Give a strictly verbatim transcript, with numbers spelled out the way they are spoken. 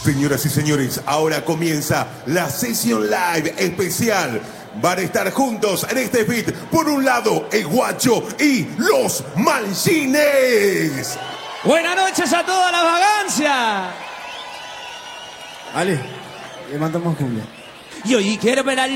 Señoras y señores, ahora comienza la sesión live especial. Van a estar juntos en este beat. Por un lado, el Guacho y los Mancines. Buenas noches a toda la vagancia. Ale, le mandamos cumbia. Y hoy quiero ver al